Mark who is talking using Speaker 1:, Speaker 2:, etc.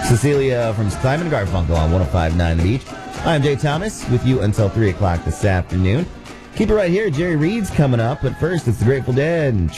Speaker 1: Cecilia from Simon Garfunkel on 105.9 The Beach. I'm Jay Thomas with you until 3 o'clock this afternoon. Keep it right here. Jerry Reed's coming up, but first it's the Grateful Dead.